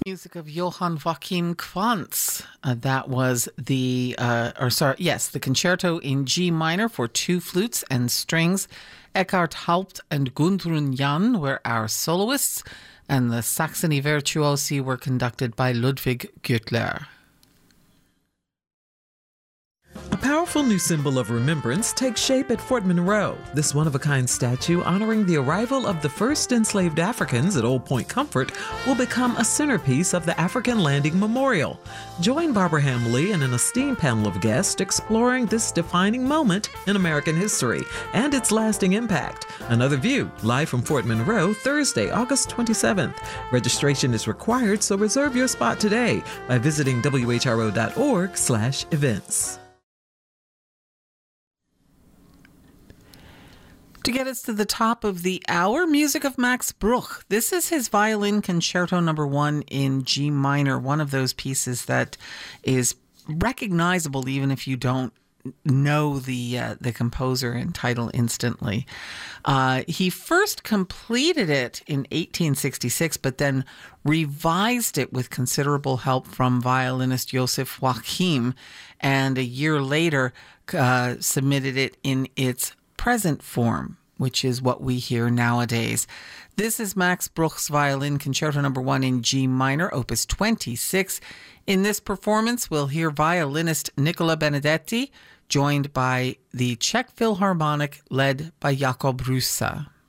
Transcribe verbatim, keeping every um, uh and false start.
Music of Johann Joachim Quantz. Uh, that was the, uh, or sorry, yes, the concerto in G minor for two flutes and strings. Eckhard Haupt and Gudrun Jan were our soloists, and the Saxony Virtuosi were conducted by Ludwig Güttler. A powerful new symbol of remembrance takes shape at Fort Monroe. This one-of-a-kind statue honoring the arrival of the first enslaved Africans at Old Point Comfort will become a centerpiece of the African Landing Memorial. Join Barbara Hamley and an esteemed panel of guests exploring this defining moment in American history and its lasting impact. Another View, live from Fort Monroe, Thursday, August twenty-seventh. Registration is required, so reserve your spot today by visiting W H R O dot org slash events. To get us to the top of the hour, music of Max Bruch. This is his violin concerto number one in G minor, one of those pieces that is recognizable even if you don't know the uh, the composer and title instantly. Uh, he first completed it in eighteen sixty-six, but then revised it with considerable help from violinist Joseph Joachim, and a year later uh, submitted it in its present form, which is what we hear nowadays. This is Max Bruch's violin concerto number one in G minor, opus twenty-six. In this performance, we'll hear violinist Nicola Benedetti, joined by the Czech Philharmonic led by Jakub Rusa.